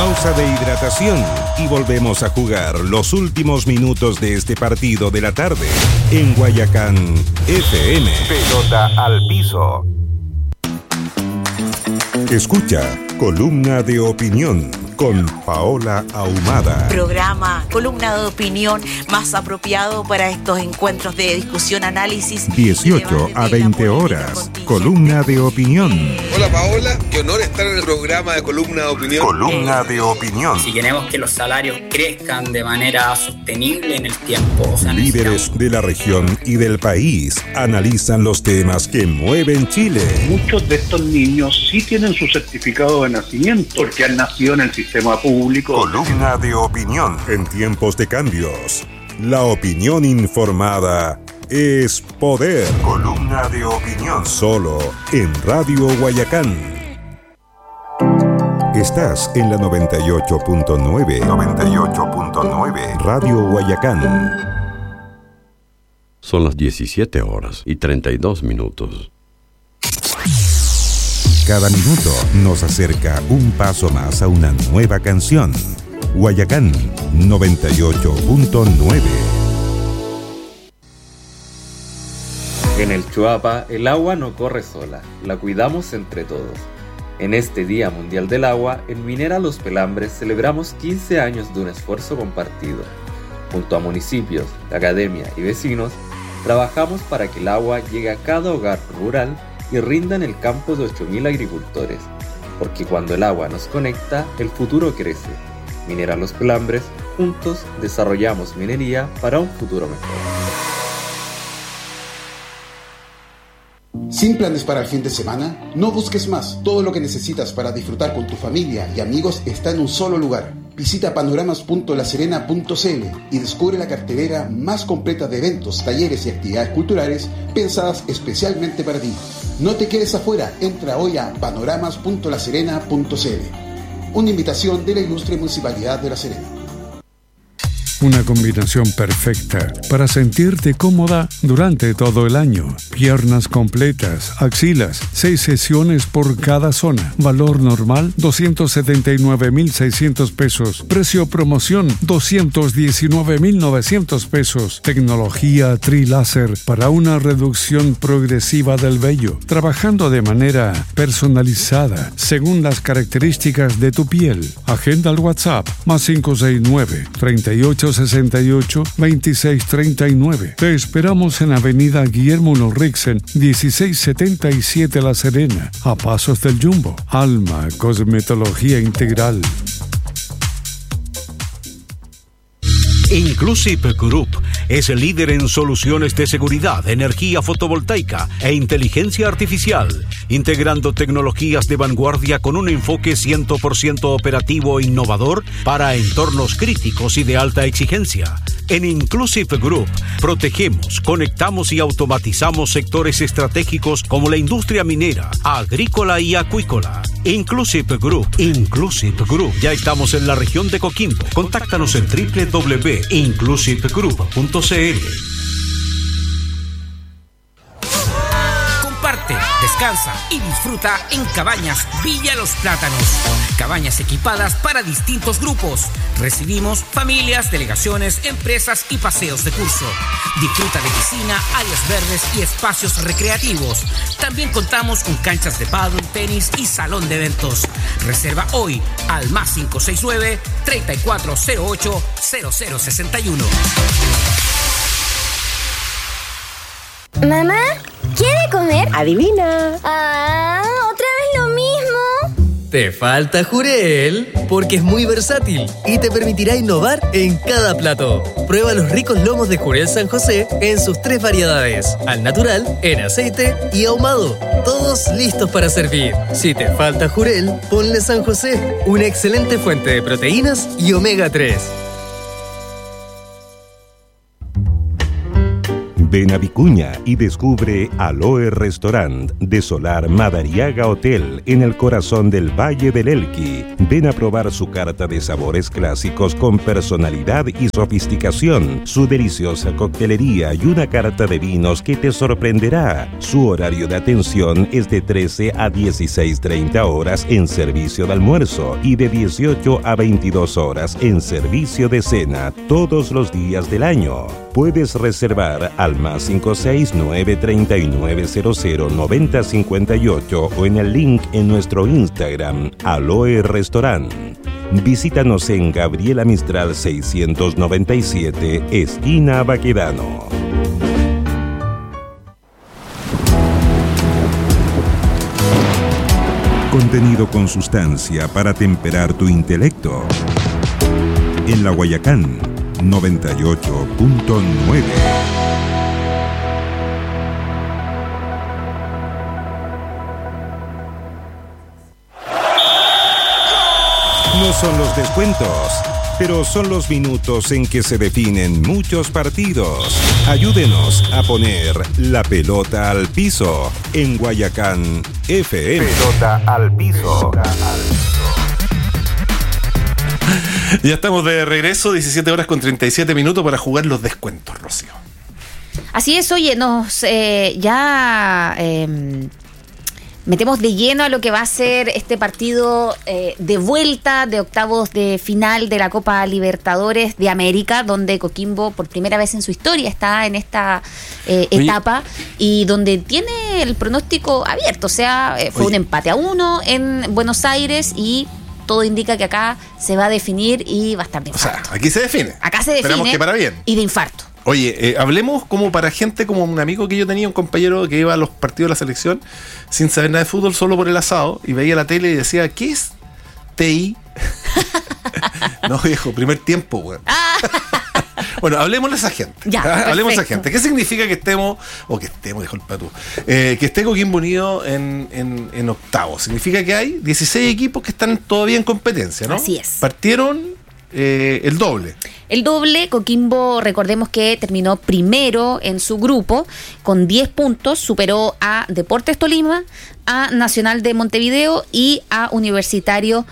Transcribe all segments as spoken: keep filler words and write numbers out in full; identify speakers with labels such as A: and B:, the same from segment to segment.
A: pausa de hidratación y volvemos a jugar los últimos minutos de este partido de la tarde en Guayacán F M. Pelota al piso. Escucha Columna de Opinión con Paola Ahumada.
B: Programa, columna de opinión más apropiado para estos encuentros de discusión, análisis.
A: dieciocho a veinte horas. Columna de Opinión.
C: Hola Paola, qué honor estar en el programa de Columna de Opinión.
A: Columna de Opinión.
D: Si queremos que los salarios crezcan de manera sostenible en el tiempo. O sea,
A: líderes de la región y del país analizan los temas que mueven Chile.
E: Muchos de estos niños sí tienen su certificado de nacimiento porque han nacido en el sistema público.
A: Columna de Opinión. En tiempos de cambios, la opinión informada es poder. Columna de Opinión. Solo en Radio Guayacán. Estás en la noventa y ocho punto nueve. noventa y ocho punto nueve. Radio Guayacán.
F: Son las diecisiete horas y treinta y dos minutos.
A: Cada minuto nos acerca un paso más a una nueva canción. Guayacán noventa y ocho punto nueve.
G: En el Chuapa, el agua no corre sola, la cuidamos entre todos. En este Día Mundial del Agua, en Minera Los Pelambres celebramos quince años de un esfuerzo compartido. Junto a municipios, la academia y vecinos, trabajamos para que el agua llegue a cada hogar rural y rinda en el campo de ocho mil agricultores, porque cuando el agua nos conecta, el futuro crece. Minera Los Pelambres, juntos desarrollamos minería para un futuro mejor.
H: ¿Sin planes para el fin de semana? No busques más. Todo lo que necesitas para disfrutar con tu familia y amigos está en un solo lugar. Visita panoramas punto la serena punto c l y descubre la cartelera más completa de eventos, talleres y actividades culturales pensadas especialmente para ti. No te quedes afuera, entra hoy a panoramas punto la serena punto c l. Una invitación de la ilustre Municipalidad de La Serena.
I: Una combinación perfecta para sentirte cómoda durante todo el año. Piernas completas, axilas, seis sesiones por cada zona. Valor normal, doscientos setenta y nueve mil seiscientos pesos. Precio promoción, doscientos diecinueve mil novecientos pesos. Tecnología Triláser para una reducción progresiva del vello. Trabajando de manera personalizada, según las características de tu piel. Agenda al WhatsApp, más cinco seis nueve, treinta y ocho sesenta y ocho, veintiséis treinta y nueve. Te esperamos en Avenida Guillermo Ulriksen, dieciséis setenta y siete La Serena, a pasos del Jumbo. Alma Cosmetología Integral.
J: Inclusive Group es el líder en soluciones de seguridad, energía fotovoltaica e inteligencia artificial, integrando tecnologías de vanguardia con un enfoque cien por ciento operativo e innovador para entornos críticos y de alta exigencia. En Inclusive Group protegemos, conectamos y automatizamos sectores estratégicos como la industria minera, agrícola y acuícola. Inclusive Group, Inclusive Group. Ya estamos en la región de Coquimbo. Contáctanos en doble u doble u doble u punto inclusive group punto c l.
K: Comparte, descansa y disfruta en Cabañas Villa Los Plátanos. Cabañas equipadas para distintos grupos. Recibimos familias, delegaciones, empresas y paseos de curso. Disfruta de piscina, áreas verdes y espacios recreativos. También contamos con canchas de pádel, tenis y salón de eventos. Reserva hoy al más cinco seis nueve, treinta y cuatro cero ocho, cero cero sesenta y uno.
L: Mamá, ¿quiere comer?
M: Adivina.
L: Ah, ¿otra vez lo mismo?
N: Te falta Jurel, porque es muy versátil y te permitirá innovar en cada plato. Prueba los ricos lomos de Jurel San José en sus tres variedades: al natural, en aceite y ahumado. Todos listos para servir. Si te falta Jurel, ponle San José, una excelente fuente de proteínas y omega tres.
A: Ven a Vicuña y descubre Aloe Restaurant de Solar Madariaga Hotel en el corazón del Valle del Elqui. Ven a probar su carta de sabores clásicos con personalidad y sofisticación, su deliciosa coctelería y una carta de vinos que te sorprenderá. Su horario de atención es de trece a dieciséis treinta horas en servicio de almuerzo y de dieciocho a veintidós horas en servicio de cena todos los días del año. Puedes reservar al más cinco seis nueve tres nueve cero cero nueve cero cinco ocho o en el link en nuestro Instagram, Aloe Restaurant. Visítanos en Gabriela Mistral seiscientos noventa y siete, esquina Baquedano. Contenido con sustancia para temperar tu intelecto. En la Guayacán noventa y ocho punto nueve. No son los descuentos, pero son los minutos en que se definen muchos partidos. Ayúdenos a poner la pelota al piso en Guayacán F M. Pelota al piso.
M: Ya estamos de regreso, diecisiete horas con treinta y siete minutos para jugar los descuentos, Rocío.
O: Así es, oye, nos eh, ya eh, metemos de lleno a lo que va a ser este partido eh, de vuelta de octavos de final de la Copa Libertadores de América, donde Coquimbo por primera vez en su historia está en esta eh, etapa y donde tiene el pronóstico abierto. O sea, eh, fue Oye. un empate a uno en Buenos Aires y todo indica que acá se va a definir y va a estar de infarto.
M: O sea, aquí se define.
O: Acá se define.
M: Esperamos que para bien.
O: Y de infarto.
M: Oye, eh, hablemos como para gente, como un amigo que yo tenía, un compañero que iba a los partidos de la selección sin saber nada de fútbol, solo por el asado, y veía la tele y decía, ¿qué es T I? No, viejo, primer tiempo, weón. Bueno, hablemos de esa gente.
O: Ya,
M: ¿ah? Hablemos de esa
O: perfecto.
M: gente. ¿Qué significa que estemos, o que estemos, dijo el Patú, eh, que esté Coquimbo Unido en, en, en octavos? Significa que hay dieciséis equipos que están todavía en competencia, ¿no?
O: Así es.
M: Partieron eh, el doble.
O: El doble, Coquimbo, recordemos que terminó primero en su grupo con diez puntos, superó a Deportes Tolima, a Nacional de Montevideo y a Universitario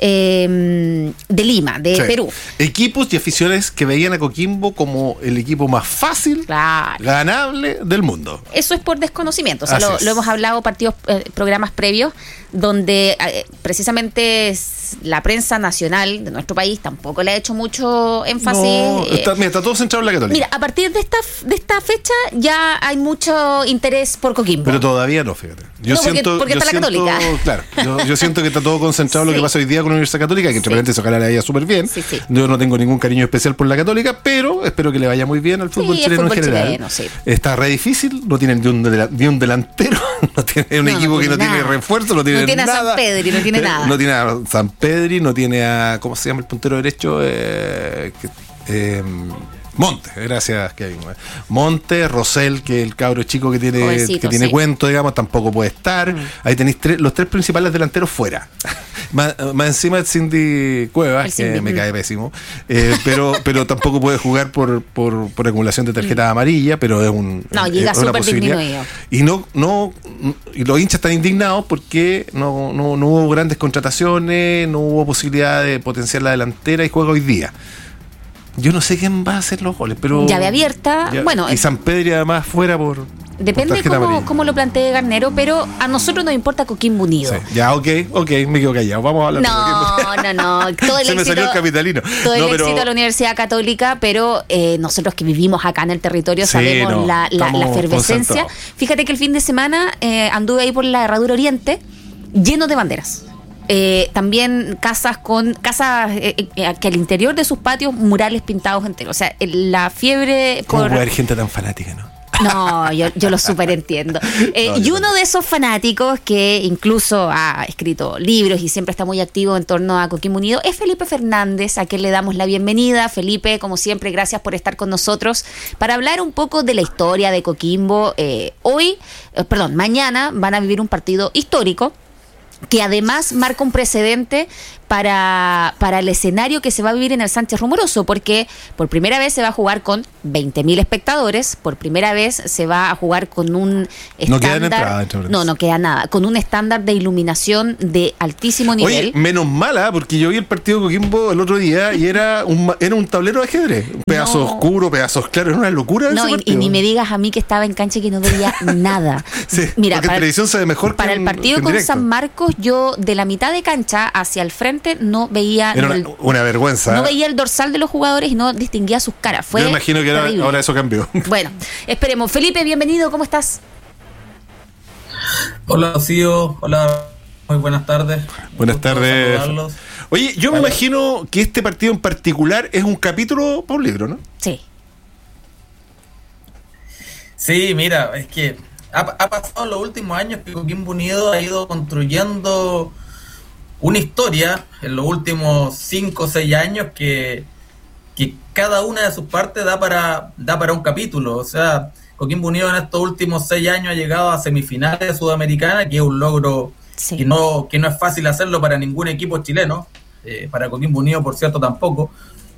O: eh, de Lima, de
M: Sí.
O: Perú.
M: Equipos y aficiones que veían a Coquimbo como el equipo más fácil,
O: claro.
M: ganable del mundo.
O: Eso es por desconocimiento, o sea,
M: Así
O: lo,
M: es.
O: lo hemos hablado partidos, eh, programas previos, donde eh, precisamente es la prensa nacional de nuestro país tampoco le ha hecho mucho énfasis.
M: No,
O: eh,
M: está, mira, está todo centrado en la Católica.
O: Mira, a partir de esta de esta fecha ya hay mucho interés por Coquimbo.
M: Pero todavía no, fíjate. Yo
O: No, porque-
M: siento,
O: porque
M: yo
O: está la
M: siento-
O: Católica.
M: Claro, yo, yo siento que está todo concentrado en lo
O: Sí.
M: que pasa hoy día con la Universidad Católica, que entre
O: Sí.
M: paréntesis ojalá le vaya súper bien.
O: Sí, sí.
M: Yo no tengo ningún cariño especial por la Católica, pero espero que le vaya muy bien al fútbol
O: Sí, el
M: chileno
O: fútbol
M: en general.
O: chileno, sí.
M: Está re difícil, no tienen ni un, dela- ni un delantero, no tiene un
O: No,
M: equipo
O: no
M: que no
O: tiene
M: tiene
O: nada.
M: refuerzo, no tiene
O: No tiene a
M: nada.
O: San Pedri, no tiene nada.
M: No tiene a San Pedri, no tiene a, ¿cómo se llama el puntero derecho? Eh, que- eh, Monte, gracias Kevin. Monte, Rosell, que es el cabro chico que tiene,
O: Jovencito,
M: que tiene
O: sí.
M: cuento, digamos, tampoco puede estar.
O: Mm.
M: Ahí tenéis tres, los tres principales delanteros fuera. más, más encima el Cindy Cuevas,
O: El
M: que
O: Cindy,
M: me
O: mm.
M: cae pésimo. Eh, pero, pero tampoco puede jugar por, por, por acumulación de tarjeta amarilla, pero es un
O: No,
M: es
O: llega
M: una
O: súper
M: posibilidad.
O: disminuido.
M: Y no, no, y los hinchas están indignados porque no, no, no hubo grandes contrataciones, no hubo posibilidad de potenciar la delantera y juega hoy día. Yo no sé quién va a hacer los goles, pero.
O: Llave abierta,
M: Ya-
O: bueno,
M: Y San Pedro además fuera por.
O: depende
M: por tarjeta
O: cómo,
M: amarilla.
O: cómo lo plantee Garnero, pero a nosotros nos importa Coquimbo Unido.
M: Sí. Ya, ok, ok, me quedo callado. Vamos a hablar de
O: No, no, no. Todo el
M: Se me
O: éxito,
M: salió el capitalino.
O: todo el
M: No, pero-
O: éxito a la Universidad Católica, pero eh, nosotros que vivimos acá en el territorio
M: Sí,
O: sabemos
M: no,
O: la, la,
M: estamos
O: la efervescencia.
M: concentrados.
O: Fíjate que el fin de semana eh, anduve ahí por la Herradura Oriente, lleno de banderas. Eh, también casas con casas eh, eh, que al interior de sus patios murales pintados enteros. O sea, el- la fiebre
M: ¿Cómo
O: por
M: puede haber gente tan fanática, no?
O: no, yo, yo lo súper entiendo. Eh,
M: No,
O: y
M: yo
O: uno de esos fanáticos que incluso ha escrito libros y siempre está muy activo en torno a Coquimbo Unido es Felipe Fernández, a quien le damos la bienvenida. Felipe, como siempre, gracias por estar con nosotros para hablar un poco de la historia de Coquimbo. Eh, hoy, eh, perdón, mañana van a vivir un partido histórico que además marca un precedente para, para el escenario que se va a vivir en el Sánchez Rumoroso, porque por primera vez se va a jugar con veinte mil espectadores, por primera vez se va a jugar con un estándar,
M: no quedan entradas,
O: no, no queda nada, con un estándar de iluminación de altísimo nivel.
M: Oye, menos mala, porque yo vi el partido de Coquimbo el otro día y era un, era un tablero de ajedrez, un pedazo
O: No.
M: oscuro, pedazos claros, era una locura
O: No,
M: ese
O: y,
M: partido.
O: y ni me digas a mí que estaba en cancha y que no veía nada.
M: Sí,
O: Mira,
M: porque en
O: para,
M: televisión se ve mejor
O: para
M: que
O: el
M: en-
O: partido
M: que en
O: con
M: directo.
O: San Marcos, yo de la mitad de cancha hacia el frente no veía
M: Era
O: ni
M: una,
O: el,
M: una vergüenza.
O: no veía el dorsal de los jugadores y no distinguía sus caras. Fue
M: Yo imagino que ahora,
O: terrible.
M: ahora eso cambió.
O: Bueno, esperemos. Felipe, bienvenido, ¿cómo estás?
P: Hola, Rocío. Hola, muy buenas tardes.
M: Buenas
P: Gusto
M: tardes.
P: saludarlos.
M: Oye, yo me imagino que este partido en particular es un capítulo para un libro, ¿no?
O: Sí.
P: Sí, mira, es que ha, ha pasado en los últimos años que Coquimbo Unido ha ido construyendo una historia en los últimos cinco o seis años que, que cada una de sus partes da para, da para un capítulo. O sea, Coquimbo Unido en estos últimos seis años ha llegado a semifinales de Sudamericana, que es un logro
O: Sí.
P: que no que no es fácil hacerlo para ningún equipo chileno, eh, para Coquimbo Unido, por cierto, tampoco.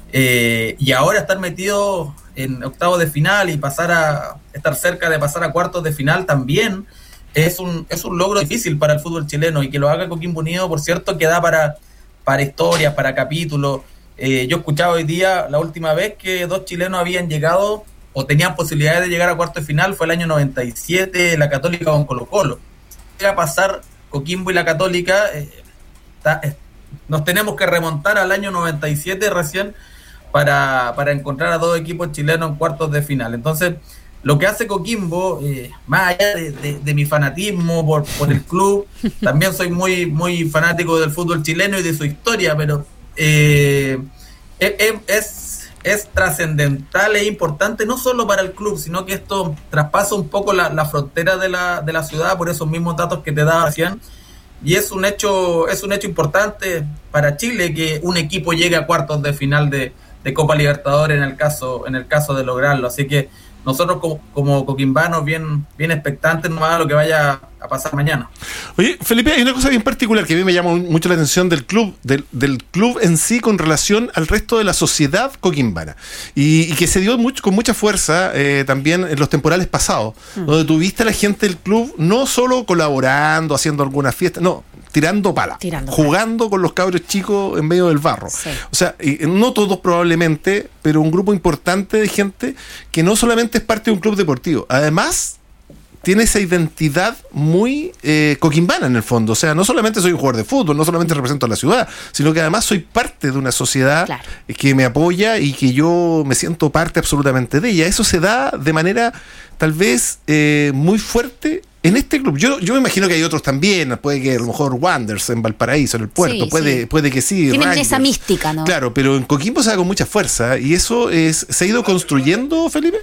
P: Eh, y ahora estar metido en octavos de final y pasar a estar cerca de pasar a cuartos de final también es un es un logro difícil para el fútbol chileno, y que lo haga Coquimbo Unido, por cierto, que da para, para historias, para capítulos. Eh, yo escuchaba hoy día, la última vez que dos chilenos habían llegado o tenían posibilidades de llegar a cuartos de final fue el año noventa y siete, la Católica con Colo Colo. Llega a pasar Coquimbo y la Católica, eh, ta, eh, nos tenemos que remontar al año noventa y siete recién para, para encontrar a dos equipos chilenos en cuartos de final. Entonces, lo que hace Coquimbo, eh, más allá de, de, de mi fanatismo por, por el club, también soy muy, muy fanático del fútbol chileno y de su historia, pero eh, es, es, es trascendental e importante no solo para el club, sino que esto traspasa un poco la, la frontera de la, de la ciudad por esos mismos datos que te daba recién. Y es un hecho es un hecho importante para Chile que un equipo llegue a cuartos de final de, de Copa Libertadores en el caso en el caso de lograrlo. Así que nosotros como, como coquimbanos bien, bien expectantes nomás a lo que vaya a pasar mañana.
M: Oye, Felipe, hay una cosa bien particular que a mí me llama mucho la atención del club, del, del club en sí con relación al resto de la sociedad coquimbana. Y, y que se dio mucho, con mucha fuerza eh, también en los temporales pasados, mm. donde tuviste a la gente del club no solo colaborando, haciendo alguna fiesta, no, tirando pala, tirando jugando pala. Con los cabros chicos en medio del barro. Sí. O sea, y no todos probablemente, pero un grupo importante de gente que no solamente es parte de un club deportivo, además tiene esa identidad muy eh, coquimbana en el fondo. O sea, no solamente soy un jugador de fútbol, no solamente represento a la ciudad, sino que además soy parte de una sociedad claro. que me apoya y que yo me siento parte absolutamente de ella. Eso se da de manera tal vez eh, muy fuerte en este club. Yo, yo me imagino que hay otros también, puede que a lo mejor Wanderers en Valparaíso, en el puerto, sí, puede, sí. puede que sí.
O: Tienen
M: Rangers.
O: Esa mística, ¿no?
M: Claro, pero en Coquimbo se da con mucha fuerza y eso es, ¿se ha ido construyendo, Felipe?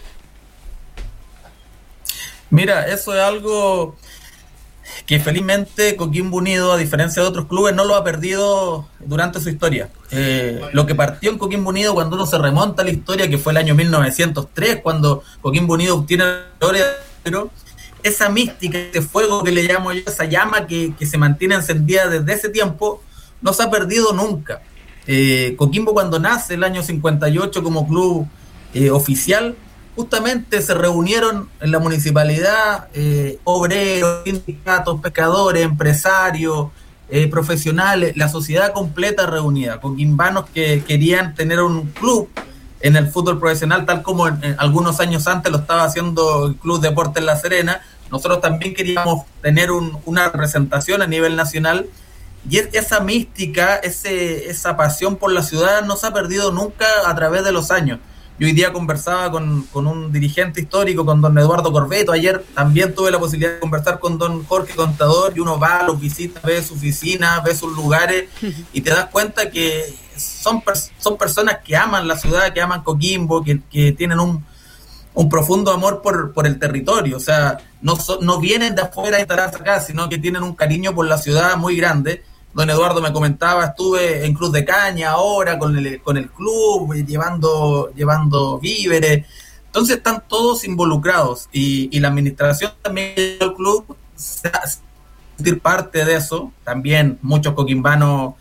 P: Mira, eso es algo que felizmente Coquimbo Unido, a diferencia de otros clubes, no lo ha perdido durante su historia. Eh, lo que partió en Coquimbo Unido cuando uno se remonta a la historia, que fue el año mil novecientos tres, cuando Coquimbo Unido obtiene la gloria, pero esa mística, ese fuego que le llamo yo, esa llama que, que se mantiene encendida desde ese tiempo, no se ha perdido nunca. Eh, Coquimbo cuando nace el año cincuenta y ocho como club eh, oficial, justamente se reunieron en la municipalidad eh, obreros, sindicatos, pescadores, empresarios, eh, profesionales, la sociedad completa reunida, coquimbanos que querían tener un club en el fútbol profesional, tal como en, en algunos años antes lo estaba haciendo el Club Deportes La Serena. Nosotros también queríamos tener un, una representación a nivel nacional, y es, esa mística, ese, esa pasión por la ciudad no se ha perdido nunca a través de los años. Yo hoy día conversaba con, con un dirigente histórico, con don Eduardo Corbeto. Ayer también tuve la posibilidad de conversar con don Jorge Contador, y uno va, los visita, ve su oficina, ve sus lugares, y te das cuenta que son, son personas que aman la ciudad, que aman Coquimbo, que, que tienen un, un profundo amor por, por el territorio. O sea, no, so, no vienen de afuera a instalarse acá, sino que tienen un cariño por la ciudad muy grande. Don Eduardo me comentaba, estuve en Cruz de Caña ahora con el, con el club, llevando, llevando víveres. Entonces están todos involucrados, y, y la administración también del club se hace sentir parte de eso. También muchos coquimbanos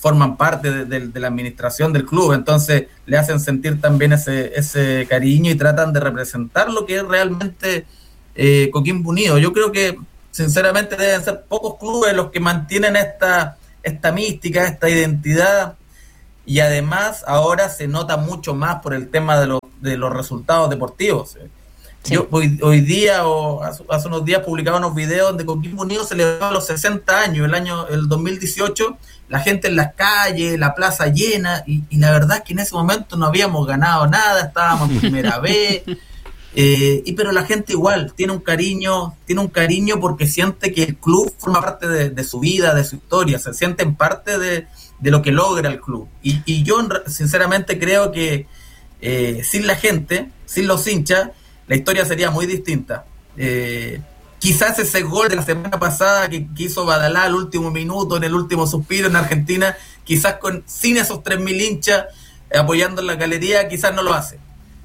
P: forman parte de, de, de la administración del club, entonces le hacen sentir también ese, ese cariño y tratan de representar lo que es realmente eh, Coquimbo Unido. Yo creo que sinceramente deben ser pocos clubes los que mantienen esta, esta mística, esta identidad, y además ahora se nota mucho más por el tema de los, de los resultados deportivos. Sí. Yo hoy, hoy día o hace, hace unos días publicaba unos videos donde Coquimbo Unido celebraba los sesenta años, el año el dos mil dieciocho, la gente en las calles, la plaza llena, y, y la verdad es que en ese momento no habíamos ganado nada, estábamos en primera vez, eh, y pero la gente igual tiene un cariño, tiene un cariño porque siente que el club forma parte de, de su vida, de su historia, se sienten parte de, de lo que logra el club. Y, y yo sinceramente creo que eh, sin la gente, sin los hinchas, la historia sería muy distinta. Eh, quizás ese gol de la semana pasada que, que hizo Badalá al último minuto, en el último suspiro en Argentina, quizás con sin esos tres mil hinchas eh, apoyando en la galería, quizás no lo hace.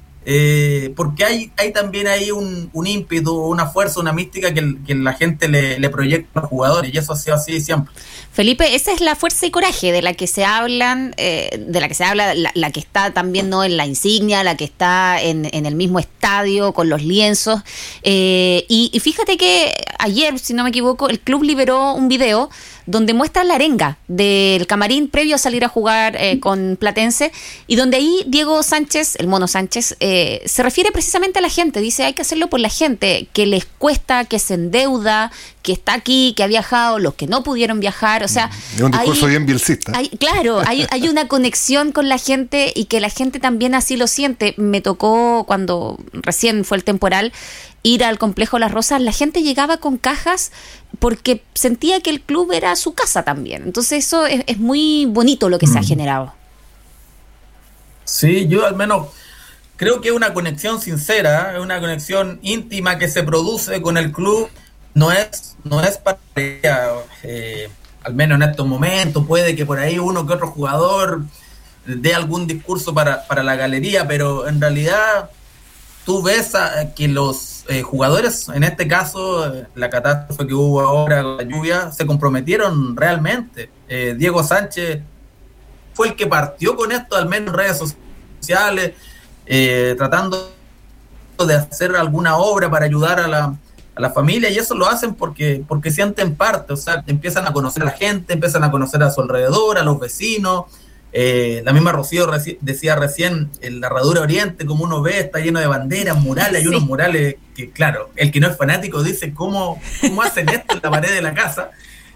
P: Eh, porque hay hay también ahí un, un ímpetu, una fuerza, una mística que, que la gente le, le proyecta a los jugadores, y eso ha sido así siempre.
O: Felipe, esa es la fuerza y coraje de la que se hablan, eh, de la que se habla, la, la que está también no en la insignia, la que está en, en el mismo estadio con los lienzos. Eh, y, y fíjate que ayer, si no me equivoco, el club liberó un video donde muestra la arenga del camarín previo a salir a jugar eh, con Platense, y donde ahí Diego Sánchez, el Mono Sánchez, eh, se refiere precisamente a la gente, dice hay que hacerlo por la gente, que les cuesta, que se endeuda, que está aquí, que ha viajado, los que no pudieron viajar, o sea...
M: Es un discurso
O: hay,
M: bien bielcista.
O: Hay, claro, hay, hay una conexión con la gente y que la gente también así lo siente. Me tocó cuando recién fue el temporal ir al Complejo Las Rosas, la gente llegaba con cajas porque sentía que el club era su casa también. Entonces eso es, es muy bonito lo que mm. se ha generado.
P: Sí, yo al menos creo que es una conexión sincera, es una conexión íntima que se produce con el club. No es, no es para eh, al menos en estos momentos, puede que por ahí uno que otro jugador dé algún discurso para, para la galería, pero en realidad tú ves a, que los eh, jugadores, en este caso, eh, la catástrofe que hubo ahora con la lluvia, se comprometieron realmente. Eh, Diego Sánchez fue el que partió con esto, al menos en redes sociales, eh, tratando de hacer alguna obra para ayudar a la, a la familia, y eso lo hacen porque, porque sienten parte, o sea, empiezan a conocer a la gente, empiezan a conocer a su alrededor, a los vecinos. Eh, la misma Rocío reci- decía recién, en la Herradura Oriente, como uno ve, está lleno de banderas, murales, hay sí. unos murales que, claro, el que no es fanático dice cómo, cómo hacen esto en la pared de la casa,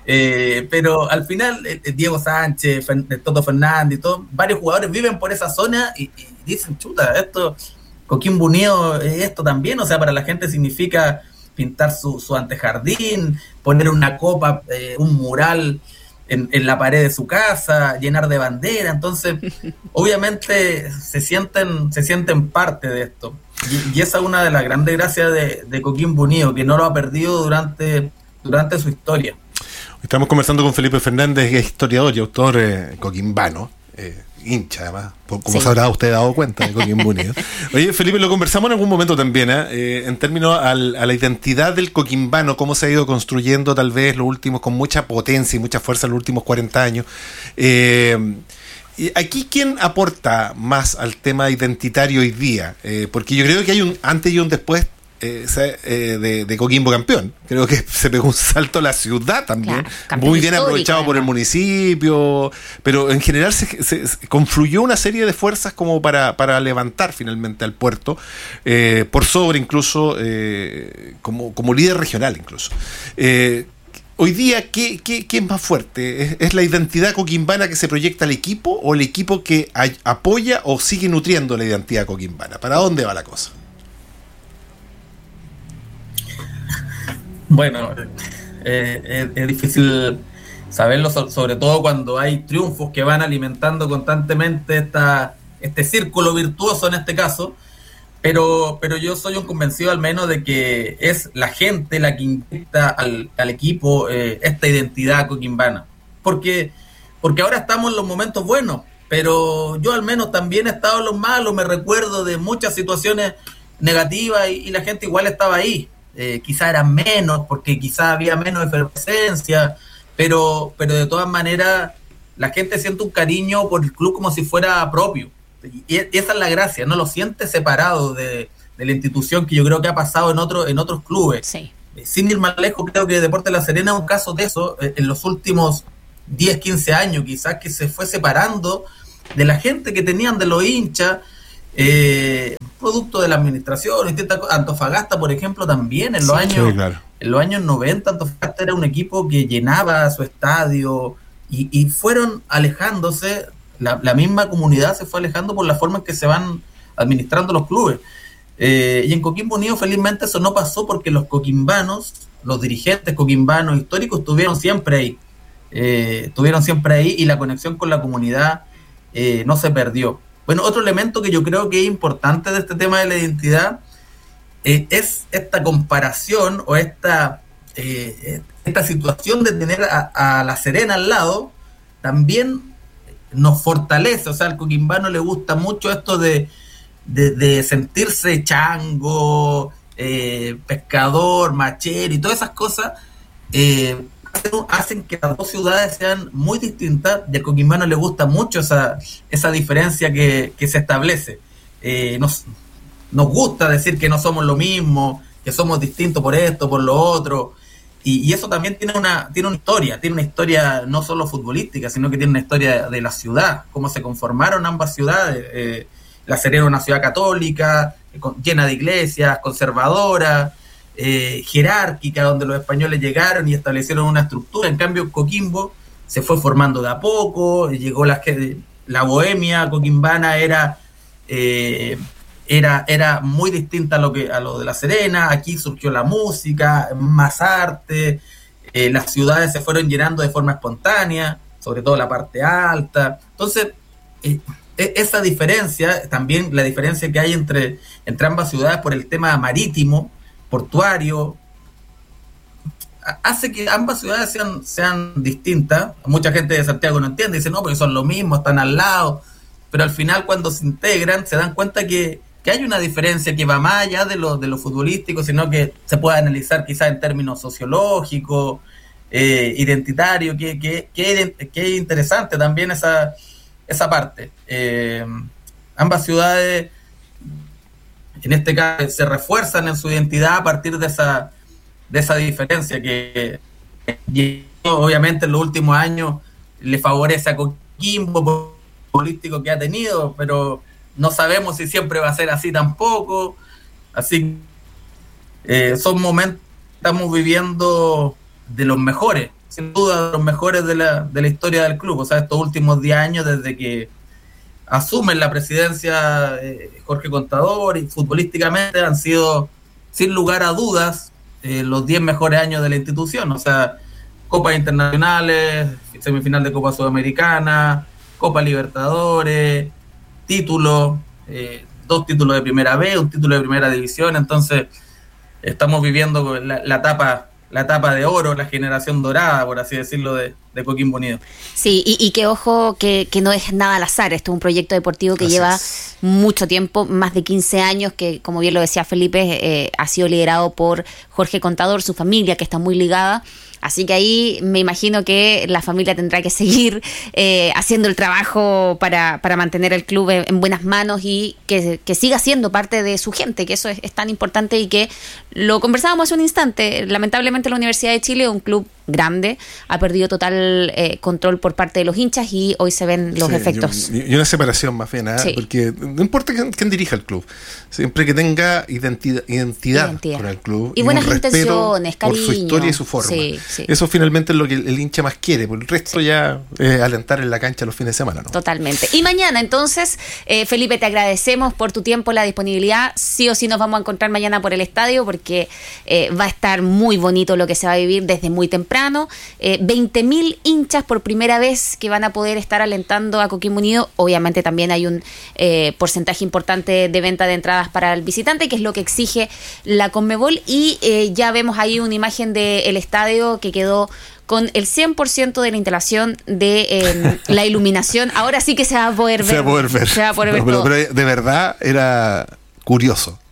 P: eh, pero al final eh, Diego Sánchez, Fer- Toto Fernández y todo, varios jugadores viven por esa zona y, y dicen, chuta, esto, Coquimbo Unido es esto también, o sea, para la gente significa pintar su, su antejardín, poner una copa, eh, un mural En, en la pared de su casa, llenar de bandera. Entonces, obviamente se sienten se sienten parte de esto. Y, y esa es una de las grandes gracias de, de Coquimbo Unido, que no lo ha perdido durante, durante su historia.
M: Estamos conversando con Felipe Fernández, que es historiador y autor eh, coquimbano, eh, hincha además, como sí. se habrá usted dado cuenta de Coquimbo Unido. Oye, Felipe, lo conversamos en algún momento también, ¿eh? Eh, en términos al, a la identidad del coquimbano, cómo se ha ido construyendo tal vez los últimos, con mucha potencia y mucha fuerza los últimos cuarenta años. Eh, y aquí, ¿quién aporta más al tema identitario hoy día? Eh, porque yo creo que hay un antes y un después Eh, eh, de, de Coquimbo campeón. Creo que se pegó un salto a la ciudad también, claro, muy bien aprovechado por el municipio, pero en general se, se, se confluyó una serie de fuerzas como para, para levantar finalmente al puerto, eh, por sobre incluso eh, como, como líder regional incluso. Eh, hoy día, ¿qué, qué, qué es más fuerte? ¿Es, ¿Es la identidad coquimbana que se proyecta al equipo o el equipo que hay, apoya o sigue nutriendo la identidad coquimbana? ¿Para dónde va la cosa?
P: Bueno, eh, es, es difícil saberlo, sobre todo cuando hay triunfos que van alimentando constantemente esta, este círculo virtuoso en este caso, pero, pero yo soy un convencido al menos de que es la gente la que inyecta al, al equipo eh, esta identidad coquimbana, porque, porque ahora estamos en los momentos buenos, pero yo al menos también he estado en los malos, me recuerdo de muchas situaciones negativas y, y la gente igual estaba ahí. Eh, quizá eran menos, porque quizá había menos efervescencia, pero, pero de todas maneras la gente siente un cariño por el club como si fuera propio. Y esa es la gracia, no lo siente separado de, de la institución, que yo creo que ha pasado en, otro, en otros clubes.
O: Sí.
P: Sin ir más lejos, creo que Deportes La Serena es un caso de eso, en los últimos diez, quince años, quizás, que se fue separando de la gente que tenían, de los hinchas, eh, producto de la administración. Antofagasta, por ejemplo, también en los sí, años sí, claro. en los años noventa, Antofagasta era un equipo que llenaba su estadio y, y fueron alejándose, la, la misma comunidad se fue alejando por la forma en que se van administrando los clubes. Eh, y en Coquimbo Unido, felizmente, eso no pasó, porque los coquimbanos, los dirigentes coquimbanos históricos, estuvieron siempre ahí. Eh, estuvieron siempre ahí y la conexión con la comunidad eh, no se perdió. Bueno, otro elemento que yo creo que es importante de este tema de la identidad eh, es esta comparación o esta, eh, esta situación de tener a, a La Serena al lado, también nos fortalece. O sea, al coquimbano le gusta mucho esto de De, de sentirse chango, eh, pescador, machero y todas esas cosas, eh, hacen, hacen que las dos ciudades sean muy distintas, y al coquimbano le gusta mucho esa, esa diferencia que, que se establece. Eh, nos, nos gusta decir que no somos lo mismo, que somos distintos por esto, por lo otro, y, y eso también tiene una, tiene una historia, tiene una historia no solo futbolística, sino que tiene una historia de la ciudad, cómo se conformaron ambas ciudades. eh, La Serena, una ciudad católica, llena de iglesias, conservadora, eh, jerárquica, donde los españoles llegaron y establecieron una estructura. En cambio, Coquimbo se fue formando de a poco, llegó la, la bohemia coquimbana, era, eh, era, era muy distinta a lo, que, a lo de La Serena. Aquí surgió la música, más arte, eh, las ciudades se fueron llenando de forma espontánea, sobre todo la parte alta. Entonces, eh, esa diferencia, también la diferencia que hay entre, entre ambas ciudades por el tema marítimo, portuario, hace que ambas ciudades sean, sean distintas. Mucha gente de Santiago no entiende, dice no, porque son lo mismo, están al lado, pero al final, cuando se integran, se dan cuenta que, que hay una diferencia que va más allá de lo, de lo futbolístico, sino que se puede analizar quizás en términos sociológicos, eh, identitarios, que, que, que, que es interesante también esa esa parte. Eh, ambas ciudades, en este caso, se refuerzan en su identidad a partir de esa de esa diferencia que, que obviamente en los últimos años le favorece a Coquimbo por el político que ha tenido, pero no sabemos si siempre va a ser así tampoco. Así eh, son momentos que estamos viviendo de los mejores, sin duda los mejores de la, de la historia del club. O sea, estos últimos diez años, desde que asumen la presidencia eh, Jorge Contador, y futbolísticamente han sido, sin lugar a dudas, eh, los diez mejores años de la institución. O sea, Copas Internacionales, semifinal de Copa Sudamericana, Copa Libertadores, títulos, eh, dos títulos de Primera B, un título de Primera División. Entonces, estamos viviendo la, la etapa la etapa de oro, la generación dorada, por así decirlo, de, de Coquimbo Unido.
O: Sí, y, y que ojo, que, que no es nada al azar. Esto es un proyecto deportivo que Gracias. lleva mucho tiempo, más de quince años, que, como bien lo decía Felipe, eh, ha sido liderado por Jorge Contador, su familia, que está muy ligada. Así que ahí me imagino que la familia tendrá que seguir eh, haciendo el trabajo para, para mantener el club en, en buenas manos, y que, que siga siendo parte de su gente, que eso es, es tan importante, y que lo conversábamos hace un instante. Lamentablemente la Universidad de Chile, un club grande, ha perdido total eh, control por parte de los hinchas, y hoy se ven los sí, efectos.
M: Y, y una separación más bien, ¿eh? Sí. Porque no importa quién, quién dirija el club, siempre que tenga identidad, identidad, identidad. con el club,
O: y, y buenas intenciones, cariño,
M: por su historia y su forma.
O: Sí, sí.
M: Eso finalmente es lo que el, el hincha más quiere, por el resto sí. ya eh, alentar en la cancha los fines de semana, ¿no?
O: Totalmente. Y mañana entonces, eh, Felipe, te agradecemos por tu tiempo, la disponibilidad. Sí o sí nos vamos a encontrar mañana por el estadio, porque eh, va a estar muy bonito lo que se va a vivir desde muy temprano. Eh, veinte mil hinchas por primera vez que van a poder estar alentando a Coquimbo Unido. Obviamente también hay un eh, porcentaje importante de venta de entradas para el visitante, que es lo que exige la Conmebol, y eh, ya vemos ahí una imagen del estadio que quedó con el cien por ciento de la instalación de eh, la iluminación. Ahora sí que se va a poder ver.
M: Se va a poder ver.
O: Se va a poder ver
M: no, pero,
O: todo.
M: pero de verdad era curioso,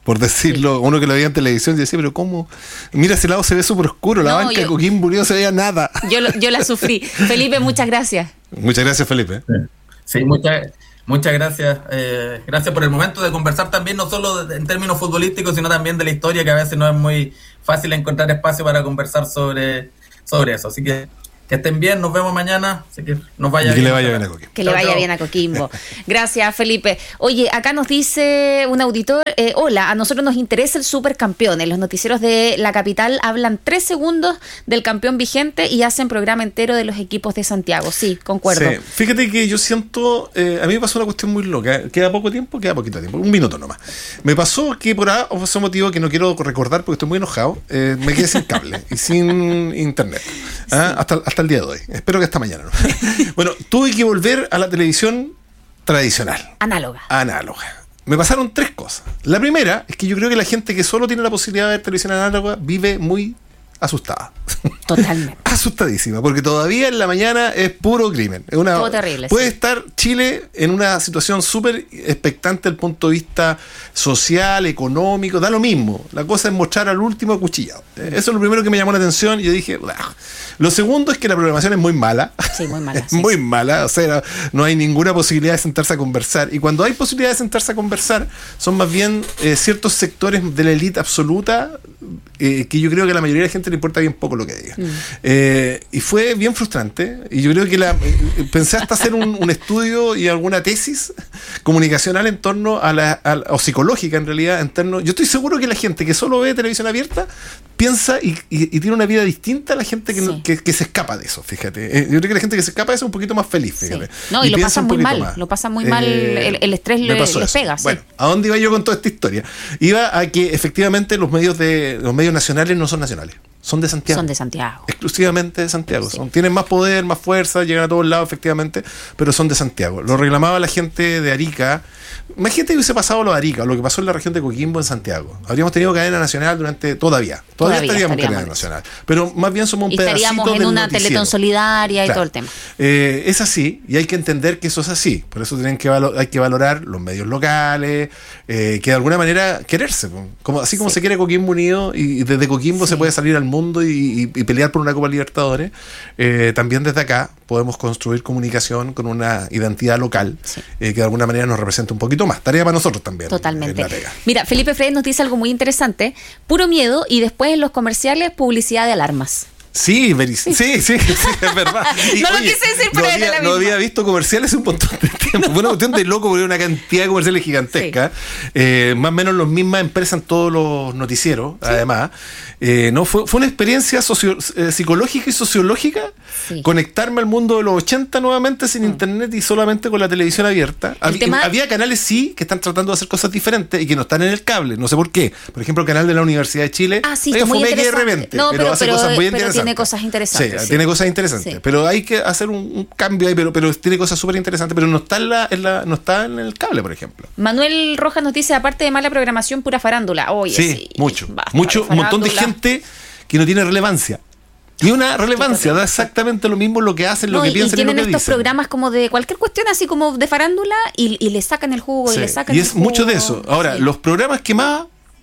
M: por decirlo, uno que lo veía en televisión y decía, pero ¿cómo? Mira, ese lado se ve súper oscuro, la
O: No,
M: banca
O: yo-
M: de Coquimbo Unido se veía nada.
O: Yo, lo- yo la sufrí. Felipe, muchas gracias.
M: Muchas gracias, Felipe.
P: Sí, muchas, muchas gracias. Eh, gracias por el momento de conversar también, no solo de- en términos futbolísticos, sino también de la historia, que a veces no es muy fácil encontrar espacio para conversar sobre, sobre eso. Así que que estén bien, nos vemos mañana. Así que nos vaya
M: Y que
P: bien.
M: le vaya bien a Coquimbo.
O: Que
P: Chao,
O: le vaya
P: chao.
O: bien a Coquimbo. Gracias, Felipe. Oye, acá nos dice un auditor, eh, hola, a nosotros nos interesa el supercampeón. En los noticieros de la capital hablan tres segundos del campeón vigente y hacen programa entero de los equipos de Santiago. Sí, concuerdo.
M: Sí. Fíjate que yo siento, eh, a mí me pasó una cuestión muy loca. Queda poco tiempo, queda poquito tiempo, un minuto nomás. Me pasó que por A o ese motivo que no quiero recordar porque estoy muy enojado, eh, me quedé sin cable y sin internet. ¿Ah? Hasta, hasta el día de hoy. Espero que hasta mañana. ¿No? Bueno, tuve que volver a la televisión tradicional,
O: Análoga.
M: análoga. Me pasaron tres cosas. La primera es que yo creo que la gente que solo tiene la posibilidad de ver televisión análoga vive muy asustada.
O: Totalmente.
M: Asustadísima, porque todavía en la mañana es puro crimen. Es una,
O: Todo terrible,
M: puede
O: sí.
M: estar Chile en una situación súper expectante desde el punto de vista social, económico, da lo mismo. La cosa es mostrar al último acuchillado. Eh, Eso es lo primero que me llamó la atención y yo dije, "Uah". Lo segundo es que la programación es muy mala.
O: Sí, muy mala.
M: Es muy mala, o sea, no hay ninguna posibilidad de sentarse a conversar. Y cuando hay posibilidad de sentarse a conversar, son más bien eh, ciertos sectores de la élite absoluta eh, que yo creo que a la mayoría de la gente le importa bien poco lo que diga.
O: Mm.
M: Eh, y fue bien frustrante. Y yo creo que la, eh, pensé hasta hacer un, un estudio y alguna tesis comunicacional en torno a la, a la- o psicológica en realidad, en torno. Yo estoy seguro que la gente que solo ve televisión abierta piensa y, y- y tiene una vida distinta a la gente que, no-
O: Sí.
M: que, que se escapa de eso, fíjate. Eh, yo creo que la gente que se escapa de eso es un poquito más feliz, fíjate.
O: No, y, lo
M: piensa
O: pasan
M: un
O: muy
M: poquito
O: mal.
M: más.
O: Lo pasan muy mal.
M: Eh,
O: El, el estrés
M: me
O: le-
M: pasó
O: les
M: eso.
O: pega. Sí.
M: Bueno, ¿a dónde iba yo con toda esta historia? Iba a que efectivamente los medios de los medios nacionales no son nacionales, son de Santiago.
O: Son de Santiago.
M: Exclusivamente de Santiago. Son- tienen más poder, más fuerza, llegan a todos lados, efectivamente, pero son de Santiago. Lo reclamaba la gente de Arica. Imagínate que hubiese pasado lo de Arica, o lo que pasó en la región de Coquimbo, en Santiago. Habríamos tenido cadena nacional durante todavía. Todavía,
O: Todavía
M: estaríamos en
O: estaríamos
M: cadena nacional. Pero más bien somos un
O: Y
M: pedacito
O: estaríamos en
M: del
O: una
M: noticiero.
O: Teletón solidaria y
M: Claro.
O: todo el tema.
M: Eh, es así, y hay que entender que eso es así. Por eso tienen que valo- hay que valorar los medios locales, eh, que de alguna manera quererse. po. Como, así como se quiere Coquimbo Unido, y desde Coquimbo se puede salir al mundo y, y- y pelear por una Copa Libertadores, eh, también desde acá podemos construir comunicación con una identidad local eh, que de alguna manera nos representa un poquito más. Tarea para nosotros también.
O: Totalmente.
M: en la pega.
O: Mira, Felipe Frey nos dice algo muy interesante. Puro miedo y después en los comerciales publicidad de alarmas.
M: Sí, veri- sí, sí, sí, es verdad. Y,
O: No lo
M: oye,
O: quise decir, pero
M: no
O: era
M: había,
O: la
M: no
O: misma.
M: había visto comerciales un montón de tiempo. Fue una cuestión de loco porque era una cantidad de comerciales gigantesca. Eh, más o menos las mismas empresas en todos los noticieros, además. Eh, no fue, fue una experiencia socio- eh, psicológica y sociológica.
O: Sí.
M: Conectarme al mundo de los ochenta nuevamente sin internet y solamente con la televisión abierta. Había,
O: tema-
M: había canales, sí, que están tratando de hacer cosas diferentes y que no están en el cable. No sé por qué. Por ejemplo, el canal de la Universidad de Chile.
O: Ah, sí,
M: oiga,
O: está muy
M: fue medio de
O: interesante.
M: repente,
O: No, pero-
M: hace
O: pero-
M: cosas muy
O: pero
M: interesantes.
O: tiene cosas interesantes,
M: Sí,
O: sí.
M: tiene cosas interesantes.
O: Sí.
M: Pero hay que hacer un, un cambio ahí, pero, pero tiene cosas súper interesantes, pero no está en la, en la, no está en el cable, por ejemplo.
O: Manuel Rojas nos dice, aparte de mala programación, pura farándula. Oye,
M: sí,
O: sí.
M: mucho.
O: basta
M: Mucho,
O: de
M: un montón de
O: farándula.
M: gente que no tiene relevancia. Y una relevancia, da exactamente lo mismo lo que hacen, lo
O: No,
M: que
O: y- y
M: piensan y,
O: tienen
M: lo que
O: estos
M: dicen.
O: programas como de cualquier cuestión, así como de farándula, y, y le sacan el jugo, y
M: Sí,
O: le sacan
M: y
O: el
M: es
O: jugo.
M: mucho de eso. Ahora,
O: Sí.
M: los programas que más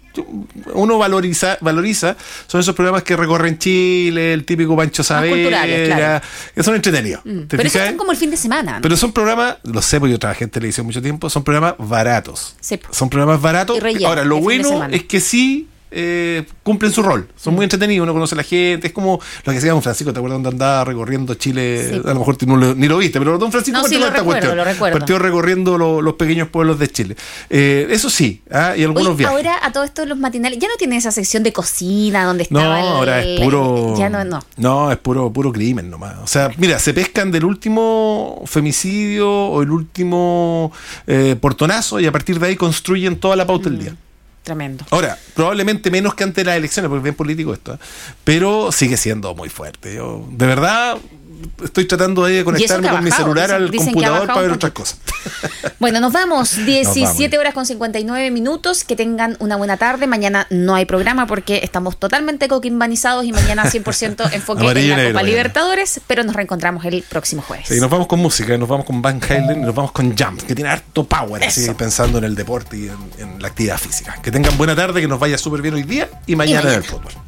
M: uno valoriza, valoriza son esos programas que recorren Chile, el típico Pancho
O: culturales,
M: Saavedra,
O: claro.
M: que son entretenidos.
O: Mm,
M: ¿Te
O: Pero esos
M: fijas?
O: son como el fin de semana, ¿no?
M: Pero son programas, lo sé porque yo trabajé en televisión mucho tiempo, son programas baratos.
O: Sí.
M: Son programas baratos.
O: Y relleno,
M: Ahora, lo
O: el fin de
M: bueno
O: semana.
M: es que sí eh, cumplen su rol. Son muy entretenidos, uno conoce a la gente. Es como lo que hacía Don Francisco, ¿te acuerdas? Donde andaba recorriendo Chile.
O: Sí.
M: A lo mejor tú no lo- ni lo viste, pero Don Francisco
O: No, sí,
M: partió
O: lo
M: con esta
O: recuerdo,
M: cuestión.
O: lo recuerdo.
M: Partió recorriendo lo- los pequeños pueblos de Chile. Eh, eso sí, ¿ah? Y algunos
O: Oye,
M: viajes.
O: ahora a todos estos los matinales, ya no tiene esa sección de cocina donde
M: No,
O: estaba el-
M: ahora es puro.
O: Ya no, no.
M: No, es puro, puro crimen nomás. O sea, mira, se pescan del último femicidio o el último eh, portonazo y a partir de ahí construyen toda la pauta del día.
O: Tremendo.
M: Ahora, probablemente menos que antes de las elecciones, porque es bien político esto, ¿eh? Pero sigue siendo muy fuerte. Yo, de verdad, estoy tratando de conectarme con mi celular al computador para ver otras cosas.
O: Bueno, nos vamos. diecisiete
M: Nos vamos.
O: horas con cincuenta y nueve minutos. Que tengan una buena tarde. Mañana no hay programa porque estamos totalmente coquimbanizados y mañana cien por ciento enfoque
M: Amarillo
O: en la
M: y negro,
O: Copa
M: mañana.
O: Libertadores, pero nos reencontramos el próximo jueves.
M: Sí, nos vamos con música, nos vamos con Van Halen y nos vamos con Jump, que tiene harto power, así,
O: Eso.
M: pensando en el deporte y en, en la actividad física. Que tengan buena tarde, que nos vaya súper bien hoy día y mañana,
O: Y mañana.
M: en el fútbol.